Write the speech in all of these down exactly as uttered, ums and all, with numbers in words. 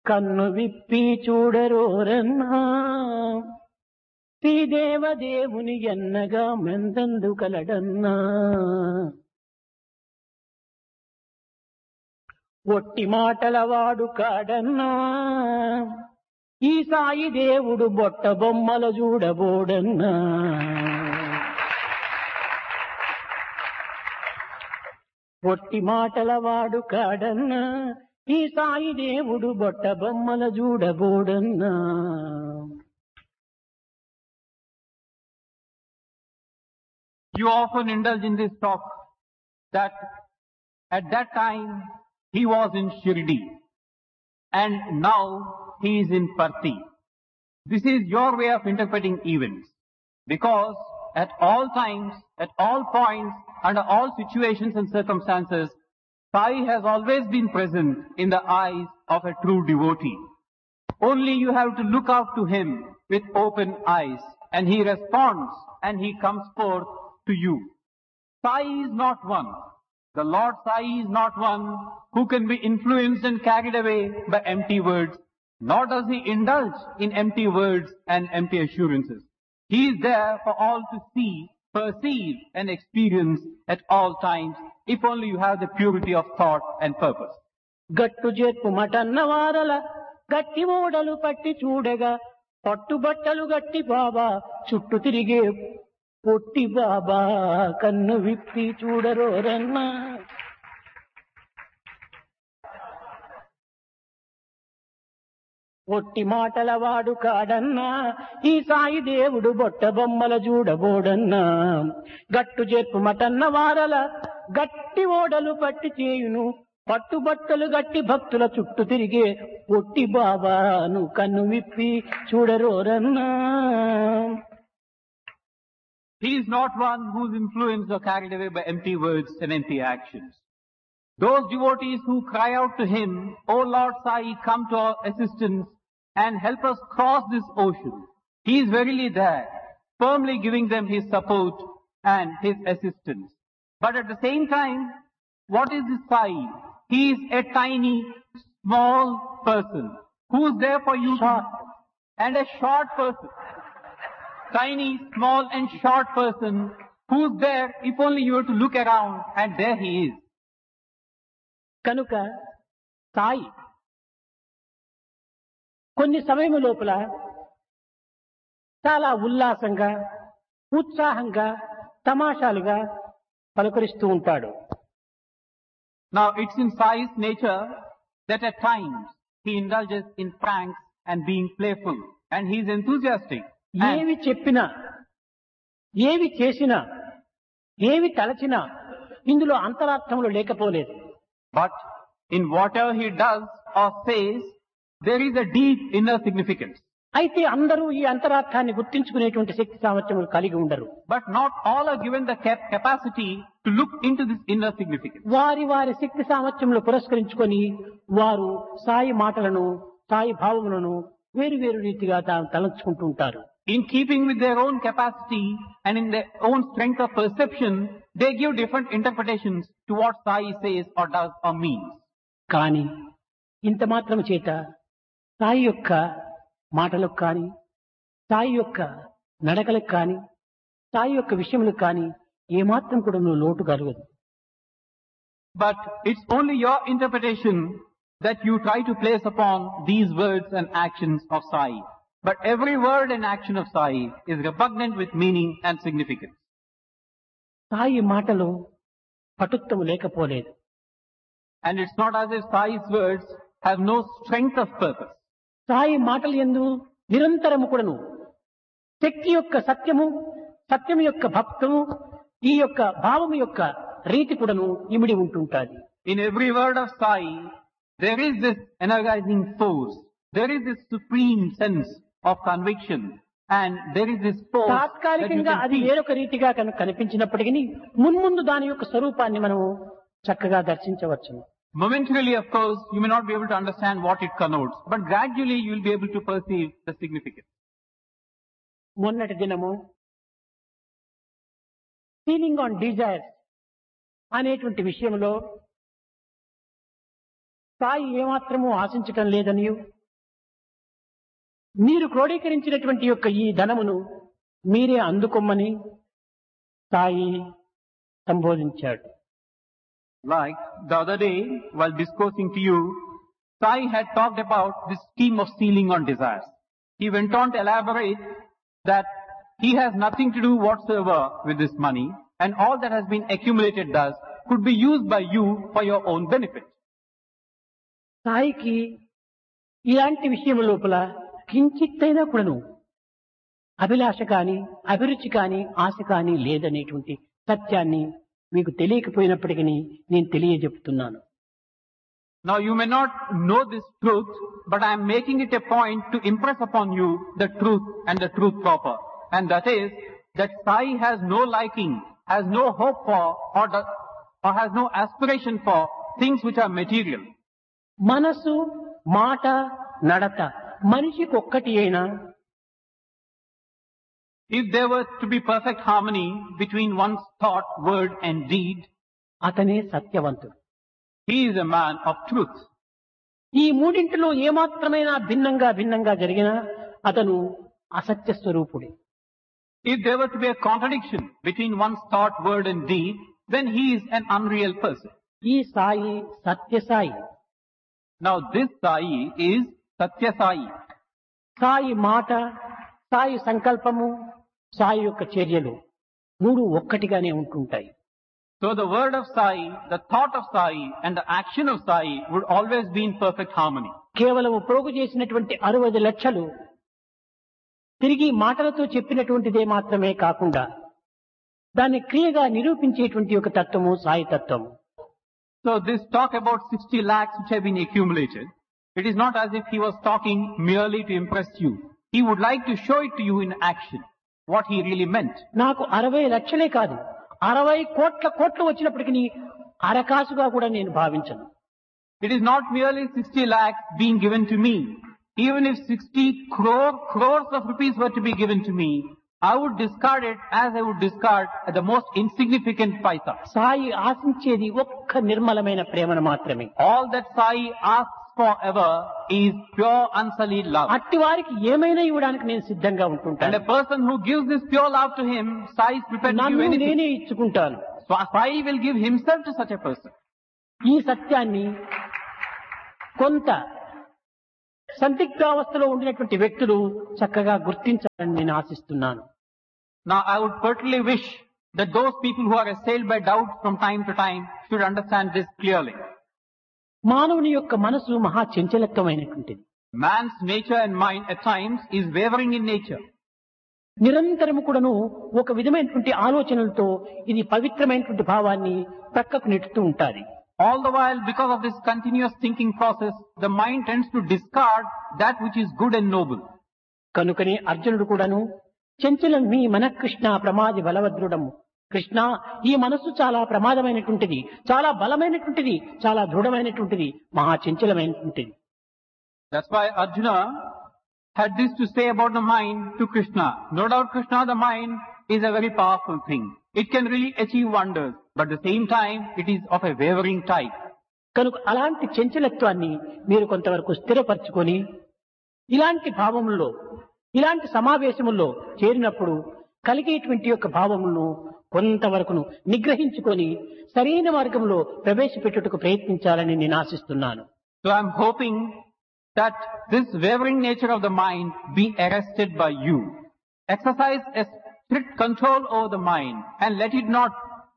కన్ను విప్పి చూడరోరన్నా శ్రీదేవదేవుని ఎన్నగా మెందందు కలడన్నా ఒట్టి మాటల వాడు కాడన్నా ఈ సాయి దేవుడు బొట్ట బొమ్మల చూడబోడన్నా ఒట్టి మాటల వాడు కాడన్నా ఈ సాయి దేవుడు బొట్ట బొమ్మల చూడబోడన్నా. You often indulge in this talk that at that time he was in Shirdi and now he is in Parthi. This is your way of interpreting events, because at all times, at all points, under all situations and circumstances, Sai has always been present in the eyes of a true devotee. Only you have to look out to him with open eyes, and he responds and he comes forth to you. Sai is not one. The Lord Sai is not one who can be influenced and carried away by empty words, nor does he indulge in empty words and empty assurances. He is there for all to see, perceive and experience at all times, if only you have the purity of thought and purpose. గట్టు చేర్పు మటన్న వారల గట్టి ఓడలు పట్టి చూడగా పట్టుబట్టలు గట్టి బాబా చుట్టూ తిరిగే పొట్టి బాబా కన్ను విప్పి చూడరోరన్నా ఒట్టి మాటల వాడు కాడన్నా ఈ సాయి దేవుడు బొట్ట బొమ్మల చూడబోడన్నా గట్టు చేర్పు మటన్న వారల గట్టి ఓడలు పట్టి చేయును పట్టుబట్టలు గట్టి భక్తుల చుట్టూ తిరిగే ఒట్టి బాబాను కన్ను విప్పి చూడరోరన్నా. He is not one who is influenced or carried away by empty words and empty actions. Those devotees who cry out to him, "O Lord Sai, come to our assistance and help us cross this ocean," he is verily there, firmly giving them his support and his assistance. But at the same time, what is this Sai? He is a tiny, small person who is there for you to, and a short person. Tiny, small and short person who's there if only you were to look around, and there he is. కనుక సాయి కొన్ని సమయం లోపల చాలా ఉల్లాసంగా ఉత్సాహంగా తమాషాలుగా పలకరిస్తూ ఉంటాడు. Now it's in Sai's nature that at times he indulges in pranks and being playful, and he is enthusiastic. ఏవి చెప్పినా ఏవి చేసినా ఏవి తలచినా ఇందులో అంతరార్థములు లేకపోలేదు. But in whatever he does or says, there is a deep inner significance. అయితే అందరూ ఈ అంతరార్థాన్ని గుర్తించుకునేటువంటి శక్తి సామర్థ్యములు కలిగి ఉండరు. But not all are given the cap- capacity to look into this inner significance. వారి వారి శక్తి సామర్థ్యములు పురస్కరించుకొని వారు సాయి మాటలను సాయి భావములను వేరు వేరు రీతిగా తాను తలంచుకుంటూ ఉంటారు. In keeping with their own capacity and in their own strength of perception, they give different interpretations to what Sai says or does or means. కానీ ఇంత మాత్రం చేత సాయి యొక్క మాటలకు కానీ సాయి యొక్క నడకలకు కానీ సాయి యొక్క విషయములకు కానీ ఏమాత్రం కూడా నువ్వు లోటు కలగదు. But it's only your interpretation that you try to place upon these words and actions of Sai. But every word and action of Sai is repugnant with meaning and significance. Sai మాటలు పటుత్వము లేకపోలేదు. And it's not as if Sai's words have no strength of purpose. Sai మాటలు యందు నిరంతరము కూడాను శక్తి యొక్క సత్యము సత్యము యొక్క భక్తము ఈ యొక్క భావము యొక్క రీతి కూడాను ఇమిడి ఉంటుంటాది. In every word of Sai, there is this energizing force. There is this supreme sense of conviction, and there is this force that you తాత్కాలికంగా can అది see. వేరొక రీతిగా కనుక కనిపించినప్పటికీ మున్ముందు దాని యొక్క స్వరూపాన్ని మనము చక్కగా దర్శించవచ్చును. Momentarily, of course, you may not be able to understand what it connotes, but gradually you will be able to perceive the significance. మొన్నటి దినము ఫీలింగ్ ఆన్ డిజైర్స్ అనేటువంటి విషయంలో సాయి ఏమాత్రము ఆశించటం లేదనియు మీరు క్రోడీకరించినటువంటి యొక్క ఈ ధనమును మీరే అందుకొమ్మని Sai సంబోధించాడు. Like the other day, while discoursing to you, Sai had talked about this scheme of stealing on desires. He went on to elaborate that he has nothing to do whatsoever with this money, and all that has been accumulated thus could be used by you for your own benefit. సాయికి ఇలాంటి విషయం లోపల కించిత్తైనా కూడాను అభిలాష కాని అభిరుచి కాని ఆశ కాని లేదనేటువంటి సత్యాన్ని మీకు తెలియకపోయినప్పటికీ నేను తెలియజెప్తున్నాను. Now you may not know this truth, but I am making it a point to impress upon you the truth and the truth proper. And that is that Sai has no liking, has no hope for, or, the, or has no aspiration for things which are material. మనసు మాట నడత మనిషికి ఒక్కటి అయినా If there were to be perfect harmony between one's thought, word and deed, అతనే సత్యవంతుడు. he is a man of truth. ఈ మూడింటిలో ఏమాత్రమైనా భిన్నంగా భిన్నంగా జరిగినా అతను అసత్య స్వరూపుడే. If there were to be a contradiction between one's thought, word and deed, then he is an unreal person. ఈ సాయి సత్య Sai. Now this Sai is Satya Sai. Sai మాట, సాయి సంకల్పము, సాయి యొక్క చర్యలు మూడు ఒక్కటిగానే ఉంటుంటాయి. So the word of Sai, the thought of Sai and the action of Sai would always be in perfect harmony. కేవలం ప్రోగు చేసినటువంటి అరవై లక్షలు తిరిగి మాటలతో చెప్పినటువంటిదే మాత్రమే కాకుండా దాన్ని క్రియగా నిరూపించేటువంటి ఒక తత్వము సాయి తత్వము. So this talk about sixty lakhs which have been accumulated, it is not as if he was talking merely to impress you. He would like to show it to you in action, what he really meant. నాకు అరవై లక్షలే కాదు అరవై కోట్ల కోట్లు వచ్చినప్పటికీ అరకాసుగా కూడా నేను భావించను. It is not merely sixty lakhs being given to me. Even if sixty crore crores of rupees were to be given to me, I would discard it as I would discard the most insignificant paisa. Sai ఆశించేది ఒక్క నిర్మలమైన ప్రేమను మాత్రమే. All that Sai asks for ever is pure unsullied love. అట్టి వారికి ఏమైనా ఇవ్వడానికి నేను సిద్ధంగా And ఉంటుంటాను. a person who gives this pure love to him, Sai is prepared to give నన్ను anything. నేనే ఇచ్చుకుంటాను. So Sai will give himself to such a person. ఈ సత్యాన్ని కొంత సందిగ్ధావస్థలో ఉండినటువంటి వ్యక్తులు చక్కగా గుర్తించాలని నేను ఆశిస్తున్నాను. Now I would particularly wish that those people who are assailed by doubt from time to time should understand this clearly. మానవుని యొక్క మనసు మహా చంచలత్వమైనటువంటిది. Man's nature and mind at times is wavering in nature. నిరంతరము కూడాను ఒక విధమైనటువంటి ఆలోచనలతో ఇది పవిత్రమైనటువంటి భావాన్ని ప్రక్కకు నెట్టుతూ ఉంటాది. All the while, because of this continuous thinking process, the mind tends to discard that which is good and noble. కనుకనే అర్జునుడు కూడాను చంచలం మీ మన కృష్ణ ప్రమాది బలవద్రుడము. కృష్ణ, ఈ మనస్సు చాలా ప్రమాదమైనటువంటిది, చాలా బలమైనటువంటిది, చాలా దృఢమైనటువంటిది, మహా చంచలమైనటువంటిది. That's why Arjuna had this to say about the mind to Krishna. No doubt Krishna, the mind, is a very powerful thing. It can really achieve wonders, but at the same time, it is of a wavering type. కనుక అలాంటి చంచలత్వాన్ని మీరు కొంతవరకు స్థిరపరచుకొని ఇలాంటి భావముల్లో ఇలాంటి సమావేశముల్లో చేరినప్పుడు కలిగేటువంటి యొక్క భావములను కొంతవరకును నిగ్రహించుకొని సరైన మార్గంలో ప్రవేశపెట్టుటకు ప్రయత్నించాలని నేను ఆశిస్తున్నాను. So I'm hoping that this wavering nature of the mind be arrested by you. Exercise a strict control over the mind and let it not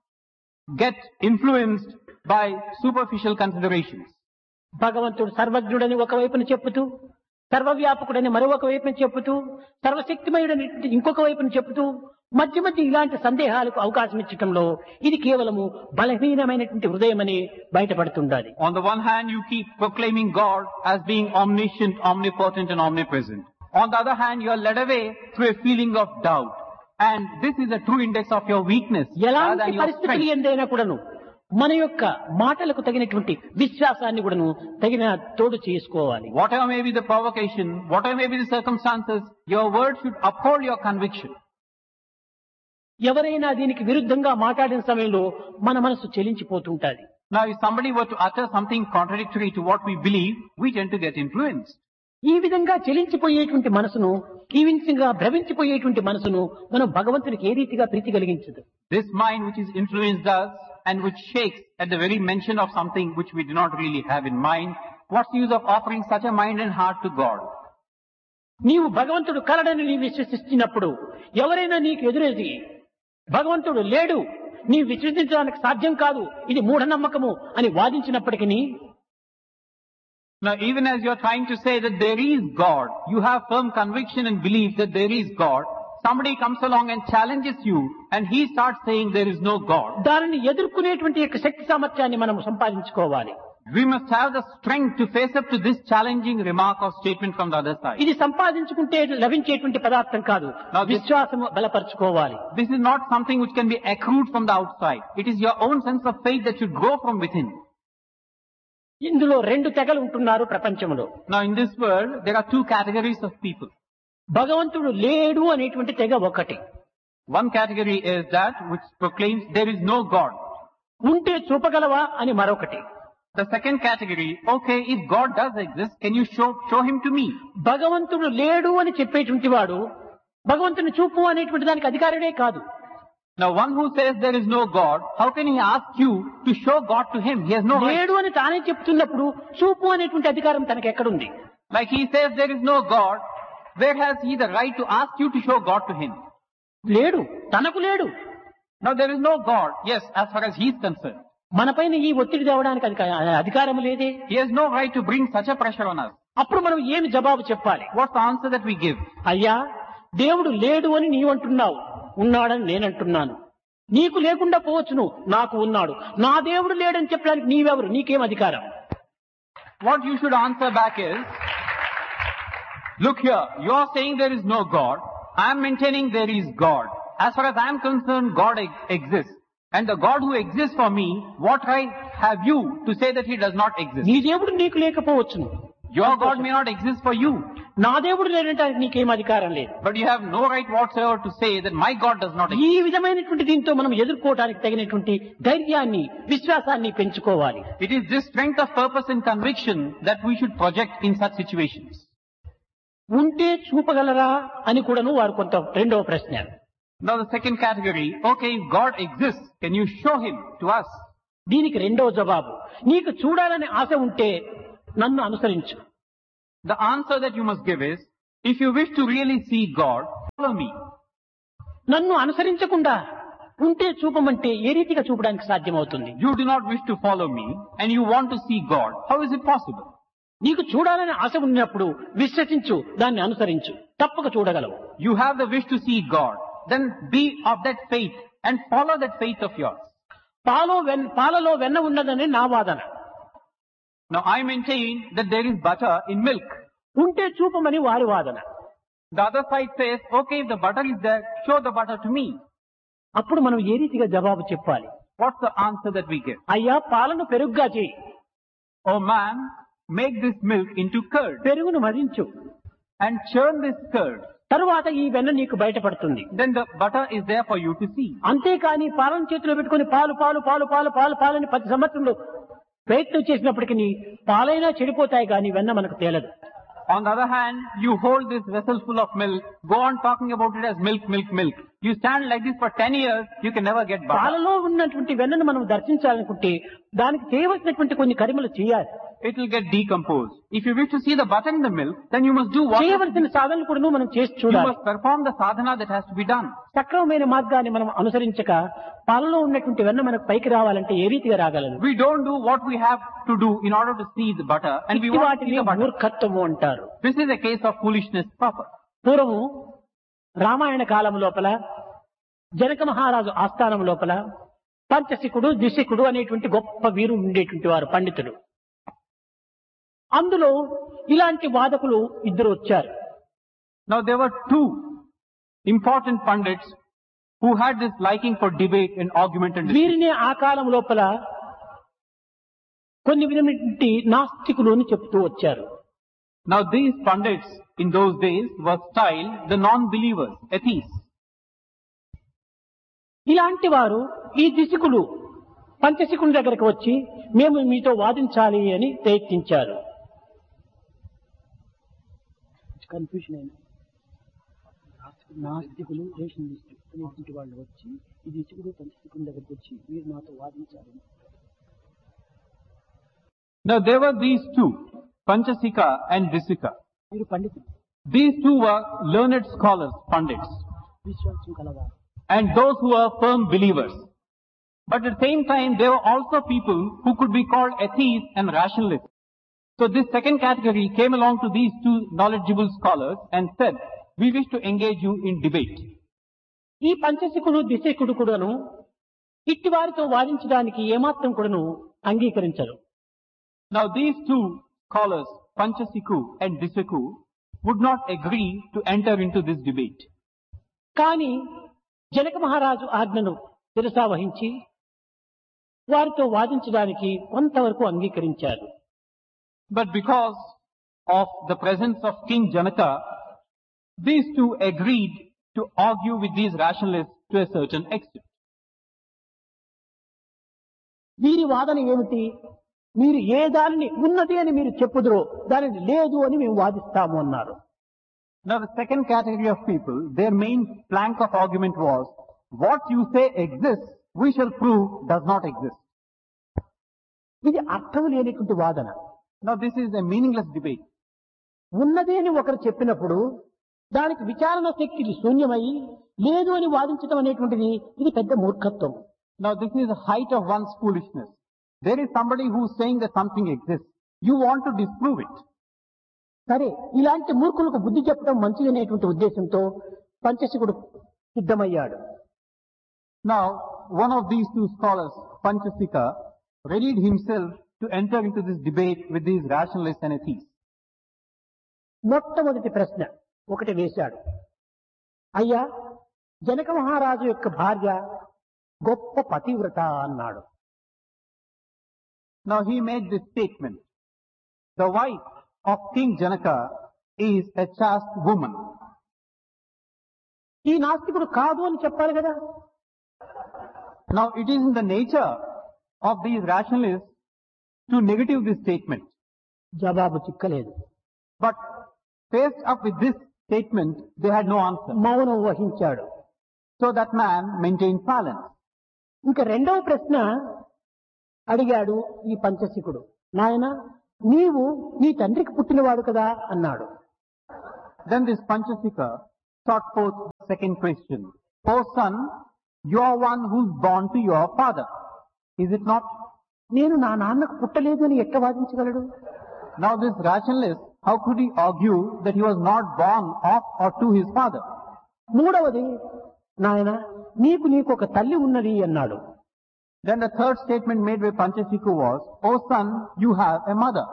get influenced by superficial considerations. భగవంతుడు సర్వజ్ఞుడని ఒకవైపున చెప్పుతూ, సర్వవ్యాపకుడని మరొక వైపున చెప్పుతూ, సర్వశక్తిమయుడని ఇంకొక వైపున చెప్పుతూ మధ్య మధ్య ఇలాంటి సందేహాలకు అవకాశం ఇచ్చటంలో ఇది కేవలము బలహీనమైనటువంటి హృదయమని బయటపడుతుండాలి. On the one hand, you keep proclaiming God as being omniscient, omnipotent and omnipresent. On the other hand, you are led away through a feeling of doubt. And this is a true index of your weakness rather ఎలాంటి than your పరిస్థితులు strength. ఎందైనా కూడాను మన యొక్క మాటలకు తగినటువంటి విశ్వాసాన్ని కూడాను తగిన తోడు చేసుకోవాలి. Whatever may be the provocation, whatever may be the circumstances, your word should uphold your conviction. ఎవరైనా దీనికి విరుద్ధంగా మాట్లాడిన సమయంలో మన మనసు చెలించిపోతుంటాది. Now if somebody were to utter something contradictory to what we believe, we tend to get influenced. ఈ విధంగా చెలించిపోయేటువంటి మనసును, ఈ విధంగా భ్రమించిపోయేటువంటి మనసును మనం భగవంతునికి ఏ రీతిగా ప్రీతి కలిగించదు. This mind which is influenced us and which shakes at the very mention of something which we do not really have in mind, what's the use of offering such a mind and heart to God? నీవు భగవంతుడు కలడని నీ విశ్వసిస్తున్నప్పుడు ఎవరైనా నీకు ఎదురేసి భగవంతుడు లేడు, నీ విశ్వసించడానికి సాధ్యం కాదు, ఇది మూఢనమ్మకము అని వాదించినప్పటికీ, now even as you're trying to say that there is God, you have firm conviction and belief that there is God, somebody comes along and challenges you and he starts saying there is no God. దానిని ఎదుర్కొనేటువంటి యొక్క శక్తి సామర్థ్యాన్ని మనం సంపాదించుకోవాలి. We must have the strength to face up to this challenging remark or statement from the other side. ఇది సంపాదించుకుంటే లభించేటువంటి పదార్థం కాదు, విశ్వాసము బలపరచుకోవాలి. This is not something which can be accrued from the outside. It is your own sense of faith that should grow from within. ఇందులో రెండు తెగలు ఉంటున్నారు ప్రపంచంలో. Now in this world there are two categories of people. భగవంతుడు లేడు అనేటువంటి తెగ ఒకటి. One category is that which proclaims there is no God. ఉంటే చూపగలవా అని మరొకటి. The second category, okay, if God does exist, can you show show him to me? భగవంతుడు లేడు అని చెప్పేటువంటి వాడు భగవంతుని చూపు అనేటువంటి దానికి అధికారుడే కాదు. Now one who says there is no God, how can he ask you to show God to him? He has no right. లేడు అని తానే చెప్తున్నప్పుడు చూపు అనేటువంటి అధికారం తనకు ఎక్కడుంది? Like he says there is no God, where has he the right to ask you to show God to him? లేడు, తనకు లేడు. Now there is no God, yes, as far as he is concerned. మనపైన ఈ ఒత్తిడి తేవడానికి అధికారం లేదే. He has no right to bring such a pressure on us. అప్పుడు మనం ఏమి జవాబు చెప్పాలి? What's the answer that we give? అయ్యా, దేవుడు లేడు అని నీవంటున్నావు, ఉన్నాడని నేనంటున్నాను. నీకు లేకుండా పోవచ్చును, నాకు ఉన్నాడు. నా దేవుడు లేడని చెప్పడానికి నీవెవరు? నీకేం అధికారం? What you should answer back is, look here, you are saying there is no God. I am maintaining there is God. As far as I am concerned, God ex- exists. And the God who exists for me, what right have you to say that he does not exist? నీ దేవుడు నీకు లేకపోవచ్చును. Your God may not exist for you. నా దేవుడు లేదంటే నీకేం అధికారం లేదు. But you have no right whatsoever to say that my God does not exist. ఈ విధమైనటువంటి దీంతో మనం ఎదుర్కోవడానికి తగినటువంటి ధైర్యాన్ని, విశ్వాసాన్ని పెంచుకోవాలి. It is this strength of purpose and conviction that we should project in such situations. ఉంటే చూపగలరా అని కూడాను వారు కొంత రెండవ ప్రశ్న. Now the second category, okay, if God exists, can you show him to us? దీనికి రెండవ జవాబు, నీకు చూడాలని ఆశ ఉంటే నన్ను అనుసరించు. The answer that you must give is, if you wish to really see God, follow me. నన్ను అనుసరించకుండా ఉంటే చూపమంటే ఏ రీతిగా చూపడానికి సాధ్యమవుతుంది? You do not wish to follow me and you want to see God. How is it possible? నీకు చూడాలని ఆశ ఉన్నప్పుడు విశ్వసించు, దాన్ని అనుసరించు, తప్పక చూడగలవు. You have the wish to see God. Then be of that faith and follow that faith of yours. Paulo when పాలలో వెన్న ఉన్నదని నా వాదన. Now I maintain that there is butter in milk. ఉంటే చూపమని వారి వాదన. The other side says, okay, if the butter is there, show the butter to me. అప్పుడు మనం ఏ రీతిగా జవాబు చెప్పాలి? What's the answer that we give? అయ్యా, పాలను పెరుగుగా చేయి. Oh man, make this milk into curd పెరుగును మరించు, and churn this curd. తరువాత ఈ వెన్న నీకు బయటపడుతుంది. Then the butter is there for you to see. అంతేకాని పాలను చేతిలో పెట్టుకుని పాలు పాలు పాలు పాలు పాలు పాలని పది సంవత్సరంలో ప్రయత్నం చేసినప్పటికీ పాలైనా చెడిపోతాయి కానీ వెన్న మనకు తేలదు. On the other hand, you hold this vessel full of milk, go on talking about it as milk, milk, milk. You stand like this for ten years, you can never get butter. పాలలో ఉన్నటువంటి వెన్నను మనం దర్శించాలనుకుంటే దానికి చేయవలసినటువంటి కొన్ని కర్మలు చేయాలి. It will get decomposed. If you wish to see the butter in the milk, then you must do what? చేయవలసిన సాధనలు కూడా మనం చేసి You చూడాలి. must perform the sadhana that has to be done. సక్రమమైన మార్గాన్ని మనం అనుసరించక పాలలో ఉన్నటువంటి వెన్న మనకు పైకి రావాలంటే ఏ రీతిగా రాగలదు? We don't do what we have to do in order to see the butter, and we want to see వాటిని the butter. మూర్ఖత్వము అంటారు. This is a case of foolishness proper. పూర్వము రామాయణ కాలం లోపల జనక మహారాజు ఆస్థానం లోపల పంచశికుడు, ద్విశికుడు అనేటువంటి గొప్ప వీరు ఉండేటువంటి వారు, పండితులు. అందులో ఇలాంటి వాదకులు ఇద్దరు వచ్చారు. Now there were two important pundits who had this liking for debate and argument and discussion. వీరిని ఆ కాలం లోపల కొన్ని విధమైనటువంటి నాస్తికులు అని చెప్తూ వచ్చారు. Now these pundits in those days were styled the non-believers, atheists. ఇలాంటి వారు ఈ దిశకులు పంచశికుని దగ్గరకు వచ్చి మేము మీతో వాదించాలి అని ప్రయత్నించారు. కన్ఫ్యూషన్ అయినా నాస్తికులు రేషనలిస్టు అనేటువంటి వాళ్ళు వచ్చి ఇది ఇసుకుడు పంచకుల దగ్గరికి వచ్చి మీరు నాతో వాదించాలి. Now there were these two, Panchasika and Disika. మీరు పండితులు, These two were learned scholars, pandits, విశ్వాసం కలవారు. and those who were firm believers. But at the same time, there were also people who could be called atheists and rationalists. So this second category came along to these two knowledgeable scholars and said, we wish to engage you in debate. ఈ పంచశికుడు దిశకుడు కూడాను ఇట్టి వారితో వాదించడానికి ఏమాత్రం కూడాను అంగీకరించరు. Now these two scholars, Panchasiku and Disaku, would not agree to enter into this debate. కానీ జనక మహారాజు ఆజ్ఞను శిరసావహించి వారితో వాదించడానికి కొంతవరకు అంగీకరించారు. But because of the presence of King Janaka, these two agreed to argue with these rationalists to a certain extent. వీరి వాదన ఏమిటి? మీరు ఏ దానిని ఉన్నది అని మీరు చెప్పుదురో దానిని లేదు అని మేము వాదిస్తాము అన్నారు. Now the second category of people, their main plank of argument was, what you say exists, we shall prove does not exist. ఇది అర్థం లేనిటువంటి వాదన. Now this is a meaningless debate. ఉన్నది అని ఒకరు చెప్పినప్పుడు దానికి విచారణ శక్తి శూన్యమై లేదు అని వాదించడం అనేటువంటిది ఇది పెద్ద మూర్ఖత్వం. Now this is the height of one's foolishness. There is somebody who is saying that something exists. You want to disprove it. సరే, ఇలాంటి మూర్ఖులకు బుద్ధి చెప్పడం మంచిదనేటువంటి ఉద్దేశంతో పంచశికుడు సిద్ధమయ్యాడు. Now one of these two scholars, Panchasika, readied himself to enter into this debate with these rationalists and atheists. మొట్టమొదటి ప్రశ్న ఒకటి వేశాడు. అయ్యా, జనక మహారాజు యొక్క భార్య గొప్ప పతివ్రత అన్నాడు. Now he made this statement. The wife of King Janaka is a chaste woman. ఈ నాస్తికుడు కాదు అని చెప్పాలి కదా. Now it is in the nature of these rationalists to negative this statement. జవాబు చిక్కలేదు. But faced up with this statement, they had no answer. మౌనం వహించాడు. So that man maintained silence. ఇంకా రెండవ ప్రశ్న అడిగాడు ఈ పంచశికుడు. నాయన, నీవు నీ తండ్రికి పుట్టినవాడు కదా అన్నాడు. Then this Panchasika sought forth the second question. O son, you are one who is born to your father. Is it not? నేను నా నాన్నకు పుట్టలేదు అని ఎట్లా వాదించగలడు? Now this rationalist, how could he argue that he was not born of or to his father? మూడవది, నాయన నీకు నీకు ఒక తల్లి ఉన్నది అన్నాడు. Then the third statement made by Panchasiku was, O son, you have a mother.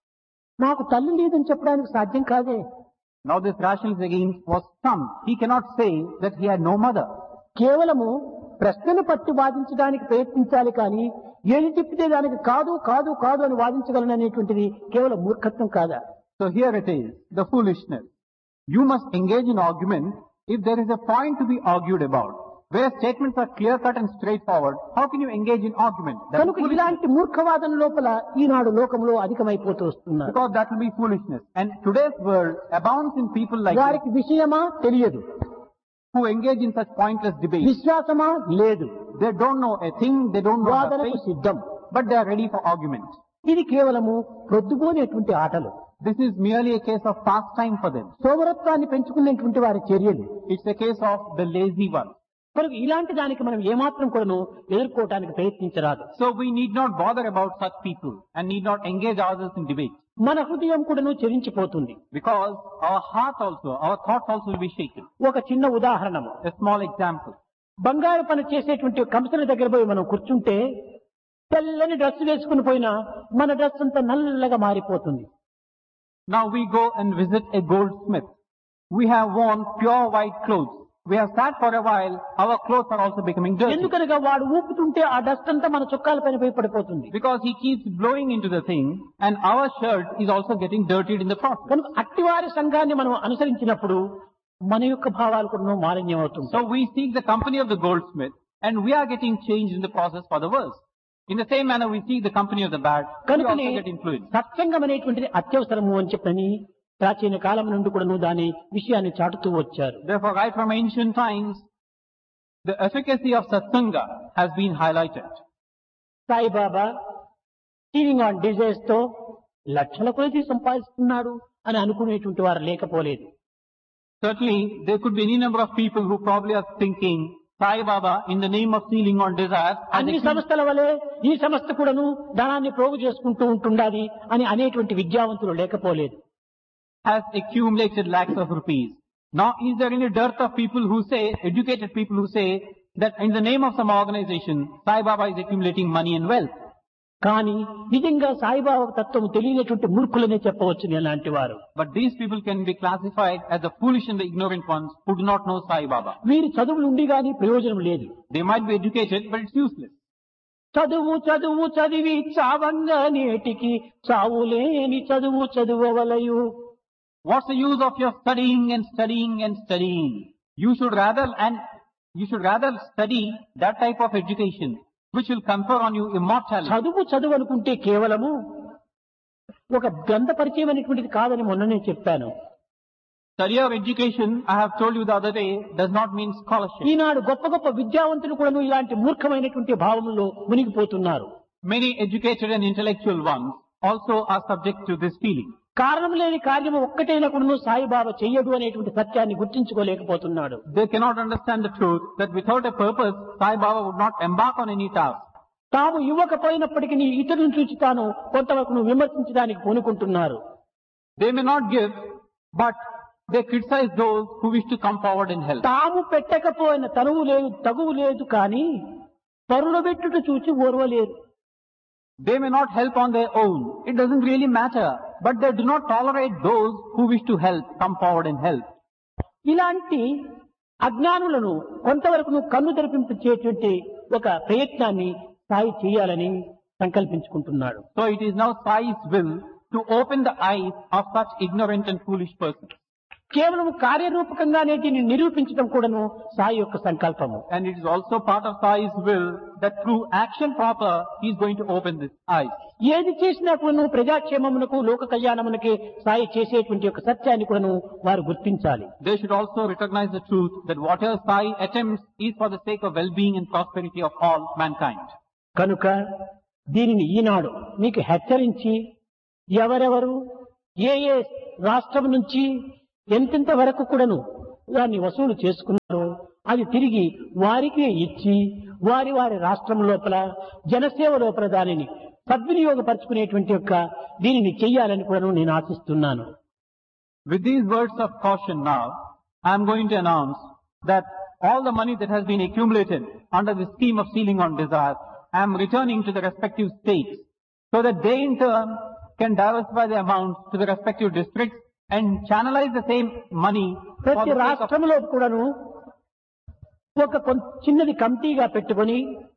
నాకు తల్లి లేదని చెప్పడానికి సాధ్యం కాదే. Now this rationalist again was stumped. He cannot say that he had no mother. కేవలము ప్రశ్నను పట్టి వాదించడానికి ప్రయత్నించాలి కానీ ఏది చెప్పితే దానికి కాదు కాదు కాదు అని వాదించగలను అనేటువంటిది కేవలం మూర్ఖత్వం కాదా? So here it is, the foolishness. You must engage in argument if there is a point to be argued about. Where statements are clear-cut and straightforward, how can you engage in argument? That is కనుక ఇలాంటి మూర్ఖవాదన లోపల ఈనాడు లోకంలో అధికమైపోతూ వస్తున్నారు. Because that will be foolishness. And today's world abounds in people like వారికి this, విషయమా తెలియదు, who engage in such pointless debates. విశ్వాసమా లేదు, They don't know a thing, they don't know a వాదనకు faith, సిద్ధం. but they are ready for argument. ఇది కేవలము ప్రొద్దుపోనేటువంటి ఆటలు, This is merely a case of pastime for them. సోమరత్వాన్ని పెంచుకునేటువంటి వారి చర్యలు. It's a case of the lazy one. కనుక ఇలాంటి దానికి మనం ఏమాత్రం కూడాను ఎదుర్కోవటానికి ప్రయత్నించరాదు. So we need not bother about such people and need not engage others in debate. మన హృదయం కూడాను చెరించిపోతుంది. Because our heart also, our thoughts also will be shaken. ఒక చిన్న ఉదాహరణము, A small example. బంగారు పని చేసేటువంటి కంపెనీ దగ్గర పోయి మనం కూర్చుంటే తెల్లని డ్రెస్ వేసుకుని పోయినా మన డ్రెస్ అంతా నల్లగా మారిపోతుంది. Now we go and visit a goldsmith. We have worn pure white clothes. We have sat for a while, our clothes are also becoming dirty. ఎందుకనగా వాడు ఊపుతుంటే ఆ డస్ట్ అంతా మన చొక్కాల పైన పోయి పడిపోతుంది. Because he keeps blowing into the thing and our shirt is also getting dirtied in the process. కనుక అట్టివారి సంఘాన్ని మనం అనుసరించినప్పుడు మన యొక్క భావాలు కూడా మాలిన్యం అవుతుంది. So we seek the company of the goldsmith and we are getting changed in the process for the worse. In the same manner we seek the company of the bad, we కనుకనే also get influenced. సత్సంగం అనేటువంటిది అత్యవసరము అని చెప్పని ప్రాచీన కాలం నుండి కూడా దాని విషయాన్ని చాటుతూ వచ్చారు. Therefore, right from ancient times, the efficacy of satsanga has been highlighted. Saibaba టీవింగ్ on desires తో లక్షల కొలది సంపాదిస్తున్నాడు అని అనుకునేటువంటి వారు లేకపోలేదు. Certainly, there could be any number of people who probably are thinking, Sai Baba, in the name of sealing on desires, అన్ని సంస్థల వలె ఈ సంస్థ కూడాను ధనాన్ని ప్రోగు చేసుకుంటూ ఉంటుండాలి అని అనేటువంటి విద్యావంతులు లేకపోలేదు. has accumulated lakhs of rupees. Now, is there any dearth of people who say, educated people who say, that in the name of some organization, Sai Baba is accumulating money and wealth? కానీ నిజంగా సాయిబాబా తత్వం తెలియనటువంటి మూర్ఖులనే చెప్పవచ్చు అలాంటి వారు. But these people can be classified as the foolish and the ignorant ones who do not know Sai Baba. వీరి చదువులు ఉండి గాని ప్రయోజనం లేదు. They might be educated, but it's useless. చదువు చదువు చదివి చావంగా నేటికి చావులేని చదువు చదువవలయు. What's the use of your studying and studying and studying? You should rather and you should rather study that type of education which will confer on you immortality. చదువు చదువు అనుకుంటే కేవలము ఒక గ్రంథ పరిచయం అనేటువంటిది కాదని మొన్ననే చెప్పాను. Study of education, I have told you the other day, does not mean scholarship. ఈనాడు గొప్ప గొప్ప విద్యావంతులు కూడా ఇలాంటి మూర్ఖమైనటువంటి భావంలో మునిగిపోతున్నారు. Many educated and intellectual ones also are subject to this feeling. కారణం లేని కార్యము ఒక్కటైనా కూడా సాయిబాబా చెయ్యడు అనేటువంటి సత్యాన్ని గుర్తించుకోలేకపోతున్నాడు. They cannot understand the truth that without a purpose, Sai Baba would not embark on any task. తాము ఇవ్వకపోయినప్పటికీ ఇతరులను చూసి తాను కొంతవరకు విమర్శించడానికి పూనుకుంటున్నారు. They may not give, but they criticize those who wish to come forward and help. తాము పెట్టకపోయిన తరువు లేదు తగువు లేదు కానీ పరుల పెట్టుట చూచి ఓర్వలేరు. They may not help on their own. It doesn't really matter. But they do not tolerate those who wish to help, come forward and help. ఇలాంటి అజ్ఞానులను కొంతవరకు కన్ను తెరిపించేటువంటి ఒక ప్రయత్నాన్ని సాయి చేయాలని సంకల్పించుకుంటున్నాడు. So it is now Sai's will to open the eyes of such ignorant and foolish persons. కేవలం కార్యరూపకంగానే దీన్ని నిరూపించడం కూడాను సాయి యొక్క సంకల్పము. And it is also part of Sai's will that through action proper, he is going to open this eyes. ఏది చేసినా కూడాను ప్రజాక్షేమమునకు లోక కళ్యాణమునకే సాయి చేసేటువంటి ఒక సత్యాన్ని కూడాను వారు గుర్తించాలి. They should also recognize the truth that whatever Sai attempts is for the sake of well-being and prosperity of all mankind. కనుక దీనిని ఈనాడు మీకు హెచ్చరించి ఎవరెవరు ఏ ఏ రాష్ట్రం నుంచి ఎంతెంత వరకు కూడాను దాన్ని వసూలు చేసుకున్నారో అది తిరిగి వారికి ఇచ్చి వారి వారి రాష్ట్రం లోపల జనసేవ లోపల దానిని సద్వినియోగపరుచుకునేటువంటి యొక్క దీనిని చెయ్యాలని కూడా నేను ఆశిస్తున్నాను. With these words of caution now, I am going to announce that all the money that has been accumulated under the scheme of sealing on desires, I am returning to the respective states so that they in turn can diversify the amounts to the respective districts and channelize the same money for ప్రతి the sake of రాష్ట్రంలో కూడాను ఒక కొం- చిన్నది కమిటీగా పెట్టుకొని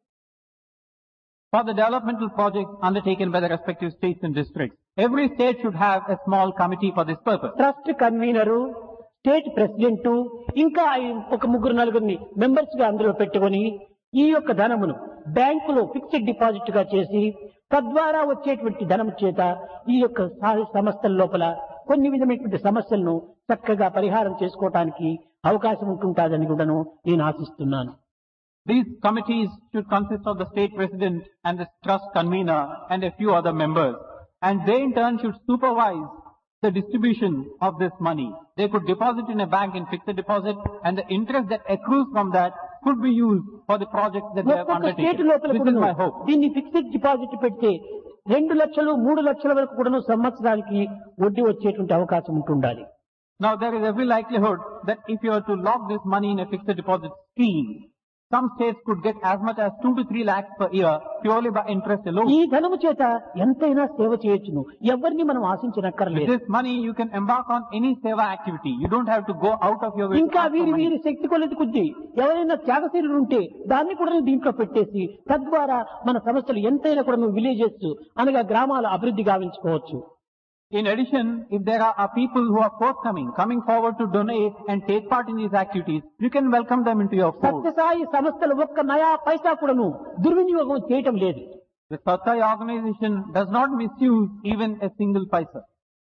for the developmental projects undertaken by the respective states and districts. Every state should have a small committee for this purpose. Trust convener, state president, ఇంకా ఒక ముగ్గురు నలుగురిని మెంబర్స్ గా అందులో పెట్టుకొని ఈ యొక్క ధనమును బ్యాంకులో ఫిక్స్డ్ డిపాజిట్ గా చేసి తద్వారా వచ్చేటువంటి ధనం చేత ఈ యొక్క సా- సంస్థల లోపల కొన్ని విధమైనటువంటి సమస్యలను చక్కగా పరిహారం చేసుకోవటానికి అవకాశం ఉంటుంటాదని కూడాను నేను ఆశిస్తున్నాను. These committees should consist of the state president and the trust convener and a few other members. And they in turn should supervise the distribution of this money. They could deposit in a bank and fix the deposit, and the interest that accrues from that could be used for the projects that they have ఒక్కొక్క state undertaken. లోపల This is కూడాను my hope. దీన్ని fixed deposit పెడితే రెండు లక్షలు మూడు లక్షల వరకు కూడాను సంవత్సరానికి వడ్డీ వచ్చేటువంటి అవకాశం ఉంటుండాలి. Now there is every likelihood that if you are to lock this money in a fixed deposit scheme, some states could get as much as two to three lakhs per year purely by interest alone. ఈ ధనము చేత ఎంతైనా సేవ చేయొచ్చును. ఎవరిని మనం With ఆశించనక్కర్లేదు. this money, you can embark on any seva activity. You don't have to go out of your way to ఇంకా ask for వీరి money. వీరి శక్తి కొలది కొద్దీ ఎవరైనా త్యాగశీలులు ఉంటే దాన్ని కూడా దీంట్లో పెట్టేసి తద్వారా మన సమస్యలు ఎంతైనా కూడా విలేజెస్ అనగా గ్రామాల అభివృద్ధి గావించుకోవచ్చు. In addition, if there are, are people who are forthcoming, coming forward to donate and take part in these activities, you can welcome them into your fold. Sathya Sai సంస్థలు ఒక్క నయా పైసా కూడాను దుర్వినియోగం చేయటం లేదు. The Satsai organization does not misuse even a single paisa.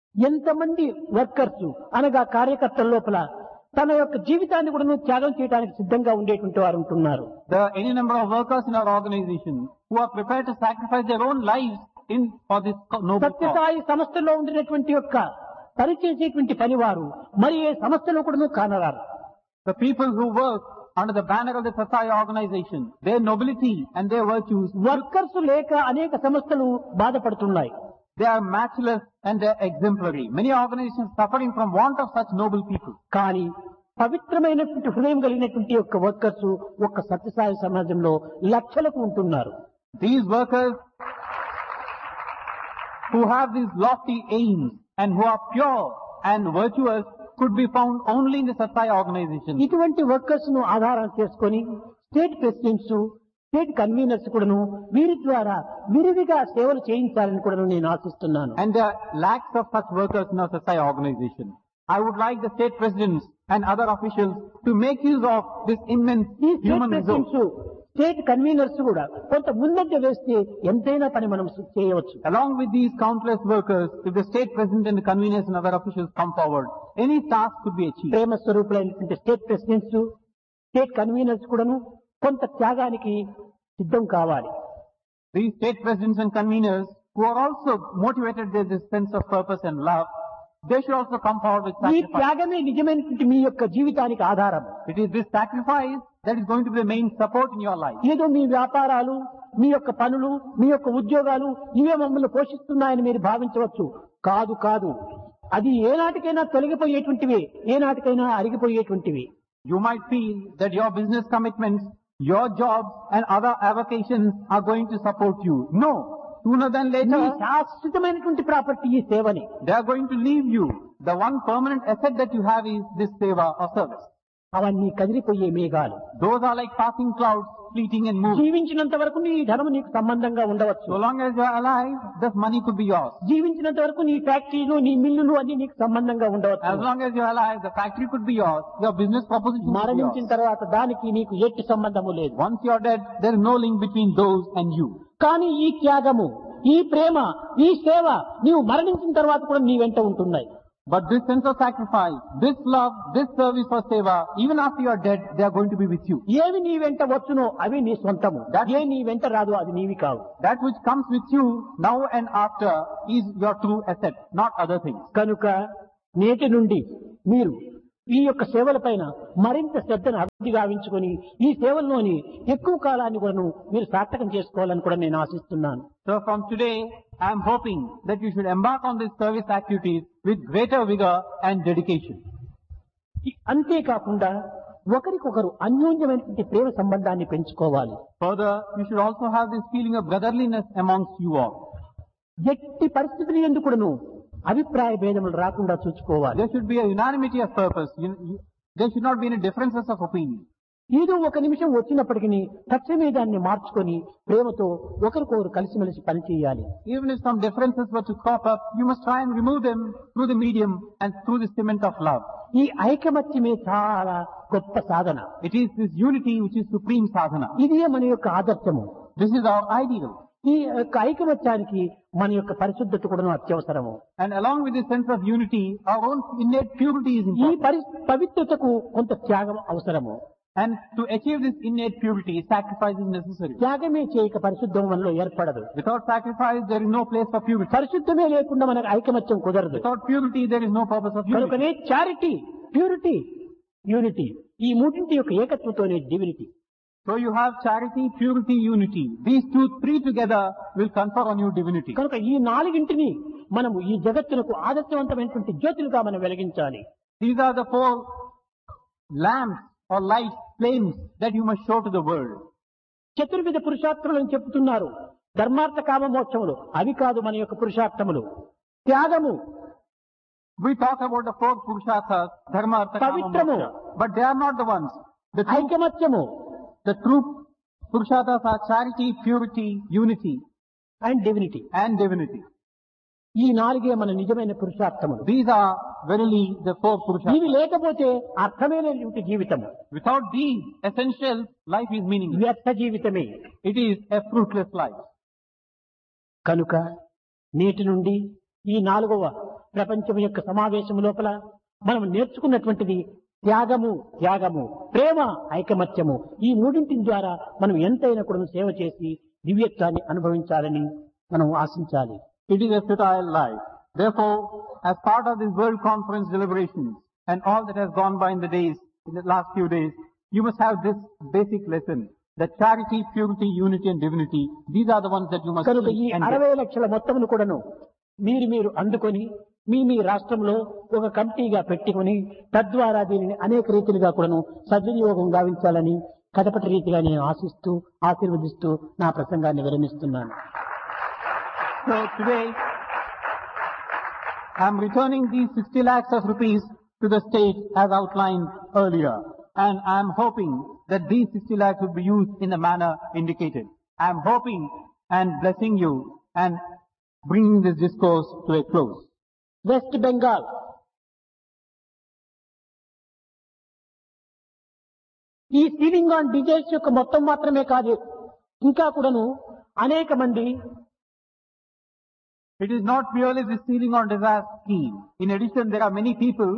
ఎంతమంది workers అనగా కార్యకర్తల లోపల తన యొక్క జీవితాన్ని కూడా త్యాగం చేయడానికి సిద్ధంగా ఉండేటువంటి వారు ఉంటున్నారు. There are any number of workers in our organization who are prepared to sacrifice their own lives in for this noble cause. Sathya Sai సంస్థలో ఉండినటువంటి యొక్క పనిచేసేటువంటి పనివారు మరి ఏ సంస్థలో కూడా కానరారు. The people who work under the banner of the Satsai organization, their nobility and their virtues, workers లేక అనేక సంస్థలు బాధపడుతున్నాయి. they are matchless and they are exemplary. Many organizations suffering from want of such noble people. కానీ పవిత్రమైనటువంటి హృదయం కలిగినటువంటి యొక్క workers ఒక్క సత్యసాయి సమాజంలో లక్షలకు ఉంటున్నారు. These workers who have these lofty aims and who are pure and virtuous could be found only in the Satsai organization. ఇటువంటి వర్కర్స్ ను ఆధారం చేసుకొని స్టేట్ ప్రెసిడెంట్స్, స్టేట్ కన్వీనర్స్ కూడాను వీరి ద్వారా విరివిగా సేవలు చేయించాలని కూడా నేను ఆశిస్తున్నాను. And there are lakhs of such workers in our Satsai organization. I would like the state presidents and other officials to make use of this immense ఈ state human resource. Presidents, state conveners కూడా కొంత ముందంజ వేస్తే ఎంతైనా పని మనం చేయవచ్చు. Along with these countless workers, if the state president and the conveners and other officials come forward, any task could be achieved. Prema స్వరూపులైనటువంటి state presidents, state conveners కూడాను కొంత త్యాగానికి సిద్ధం కావాలి. These state presidents and conveners who are also motivated with this sense of purpose and love, they should also come forward with ఈ sacrifice. త్యాగమే నిజమైనటువంటి మీ యొక్క జీవితానికి ఆధారం. It is this sacrifice that is going to be the main support in your life. ఏదో మీ వ్యాపారాలు, మీ యొక్క పనులు, మీ యొక్క ఉద్యోగాలు ఇవే మమ్మల్ని పోషిస్తున్నాయని మీరు భావించవచ్చు. కాదు కాదు, అది ఏనాటికైనా తొలగిపోయేటువంటివి, ఏనాటికైనా అరిగిపోయేటువంటివి. You might feel that your business commitments, your jobs and other avocations are going to support you. No. Sooner than me later, శాశ్వతమైనటువంటి ప్రాపర్టీ ఈ సేవని. they are going to leave you. The one permanent asset that you have is this seva or service. అవన్నీ కదిలిపోయే మేఘాలు. Those are like passing clouds, fleeting and moving. జీవించినంత వరకు నీ ధనం నీకు సంబంధంగా ఉండవచ్చు. So long as you are alive, this money could be yours. జీవించినంత వరకు నీ ఫ్యాక్టరీలు, నీ మిల్లులు అన్ని నీకు సంబంధంగా ఉండవచ్చు. As long as you are alive, the factory could be yours. Your business proposition could be మరణించిన yours. తర్వాత దానికి నీకు ఎట్టి సంబంధము లేదు. Once you are dead, there is no link between those and you. కానీ ఈ త్యాగము, ఈ ప్రేమ, ఈ సేవ నీవు మరణించిన తర్వాత కూడా నీ వెంట ఉంటున్నాయి. But this sense of sacrifice, this love, this service for seva, even after you are dead, they are going to be with you. ఏవి నీ వెంట వచ్చునో అవి నీ సొంతము. ఏ నీ వెంట రాదు అది నీవి కావు. That which comes with you now and after is your true asset, not other things. కనుక నేటి నుండి మీరు ఈ యొక్క సేవల పైన మరింత శ్రద్ధను అభివృద్ధి గావించుకొని ఈ సేవల్లోని ఎక్కువ కాలాన్ని కూడా మీరు సార్థకం చేసుకోవాలని కూడా నేను ఆశిస్తున్నాను. So from today, I am hoping that you should embark on these service activities with greater vigor and dedication. అంతేకాకుండా ఒకరికొకరు అన్యోన్యమైనటువంటి ప్రేమ సంబంధాన్ని పెంచుకోవాలి. Further, you should also have this feeling of brotherliness amongst you all. ఎట్టి పరిస్థితులు ఎందుకును అభిప్రాయ భేదములు రాకుండా చూసుకోవాలి. There should be a unanimity of purpose. You, you, there should not be any differences of opinion. ఏదో ఒక నిమిషం వచ్చినప్పటికీ తక్షణమే దాన్ని మార్చుకొని ప్రేమతో ఒకరికొకరు కలిసిమెలిసి పనిచేయాలి. Even if some differences were to crop up, you must try and remove them through the medium and through the cement of love. ఈ ఐకమత్యమే చాలా గొప్ప సాధన. It is this unity which is supreme sadhana. ఇదే మన యొక్క ఆదర్శము. This is our ideal. ఈ యొక్క ఐకమత్యానికి మన యొక్క పరిశుద్ధత కూడా అత్యవసరము. And along with this sense of unity, our own innate purity is ఈ important. పరి పవిత్రతకు కొంత త్యాగం అవసరము. And to achieve this innate purity, sacrifice is necessary. త్యాగమే చేయక పరిశుద్ధం మనలో ఏర్పడదు. Without sacrifice, there is no place for purity. పరిశుద్ధమే లేకుండా మనకు ఐకమత్యం కుదరదు. Without purity, there is no purpose of unity. కనుకనే చారిటీ, ప్యూరిటీ, యూనిటీ ఈ మూడింటి యొక్క ఏకత్వంతోనే divinity. So you have charity, purity, unity. These two, three together will confer on you divinity. కనుక ఈ నాలుగింటిని మనము ఈ జగత్తునకు ఆదర్శవంతమైనటువంటి జ్యోతులుగా మనం వెలిగించాలి. These are the four lamps or lights, flames that you must show to the world. చతుర్విధ పురుషార్థములు అని చెప్తున్నారు. ధర్మార్థ కామ మోక్షములు అవి కాదు మన యొక్క పురుషార్థములు. త్యాగము, We talk about the four purusharthas, dharma, artha, kama, Pavitramu. moksha. But they are not the ones. The true, ఐకమత్యము the true purusharthas are charity, purity, unity, and divinity. and divinity. ఈ నాలుగే మన నిజమైన పురుషార్థములు. These are verily the four ఇవి purusharthas. లేకపోతే అర్థమే లేనిటువంటి జీవితము. Without these essentials, life is meaningless. వ్యర్థ జీవితమే. It is a fruitless life. కనుక నేటి నుండి ఈ నాలుగవ ప్రపంచం యొక్క సమావేశం లోపల మనం నేర్చుకున్నటువంటిది త్యాగము త్యాగము ప్రేమ ఐకమత్యము ఈ మూడింటి ద్వారా మనం ఎంతైనా కూడా సేవ చేసి దివ్యత్వాన్ని అనుభవించాలని మనం ఆశించాలి. It is a futile life. Therefore, as part of this World Conference deliberations and all that has gone by in the days, in the last few days, you must have this basic lesson that charity, purity, unity and divinity, these are the ones that you must కనుక ఈ seek and అరవై get. లక్షల మొత్తమును కూడాను మీరు మీరు అందుకొని మీ మీ రాష్ట్రంలో ఒక కమిటీగా పెట్టుకుని తద్వారా దీనిని అనేక రీతిలుగా కూడాను సద్వినియోగం గావించాలని కడపటి రీతిగా నేను ఆశిస్తూ ఆశీర్వదిస్తూ నా ప్రసంగాన్ని విరమిస్తున్నాను. So today, I am returning these sixty lakhs of rupees to the state as outlined earlier. And I am hoping that these sixty lakhs will be used in the manner indicated. I am hoping and blessing you and bringing this discourse to a close. West Bengal ఈ ceiling on desires యొక్క మొత్తం మాత్రమే కాదు, ఇంకా కూడాను అనేక మంది It is not merely the ceiling on desire scheme. In addition, there are many people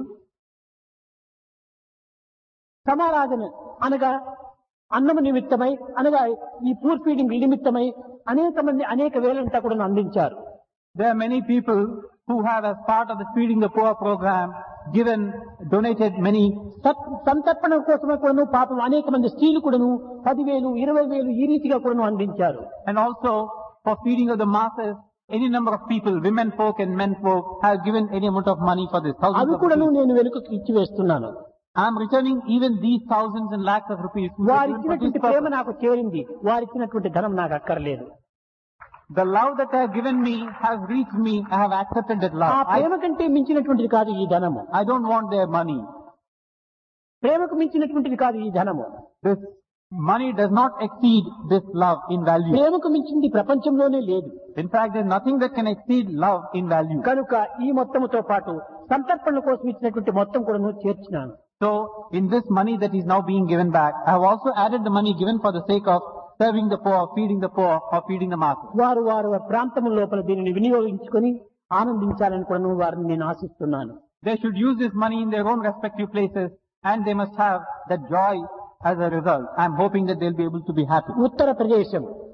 సమారాధన అనగా అన్నము నిమిత్తమై అనగా ఈ పూర్ ఫీడింగ్ నిమిత్తమై అనేక మంది అనేక వేలంతా కూడా అందించారు. There are many people who have, as part of the Feeding the Poor program, given, donated many. సత్- సంతర్పణ కోసమే కూడాను పాపం అనేక మంది స్త్రీలు కూడాను పదివేలు ఇరవై వేలు ఈ రీతిగా కూడాను అందించారు. And also, for feeding of the masses, any number of people, women folk and men folk, have given any amount of money for this. Thousands అవి of కూడాను rupees. నేను వెనుకకు ఇచ్చి వేస్తున్నాను. I am returning even these thousands and lakhs of rupees. which are వారు given for this ఇచ్చినటువంటి ప్రేమ purpose. నాకు చేరింది, వారు ఇచ్చినటువంటి ధనం నాకు అక్కర్లేదు. The love that they have given me has reached me. I have accepted that ఆ love. I, ప్రేమ కంటే మించినటువంటిది కాదు ఈ ధనము. I don't want their money. ప్రేమకు మించినటువంటిది కాదు ఈ ధనము. This money does not exceed this love in value. ప్రేమకు మించింది ప్రపంచంలోనే లేదు. In fact, there is nothing that can exceed love in value. కనుక ఈ మొత్తముతో పాటు సంతర్పణ కోసం ఇచ్చినటువంటి మొత్తం కూడా నువ్వు చేర్చినాను. So, in this money that is now being given back, I have also added the money given for the sake of serving the poor, feeding the poor, or feeding the masses. వారు వారు ప్రాంతం లోపల దీనిని వినియోగించుకొని ఆనందించాలని కూడా నువ్వు వారిని నేను ఆశిస్తున్నాను. They should use this money in their own respective places, and they must have that joy as a result. I am hoping that they'll be able to be happy. ఉత్తర ప్రదేశం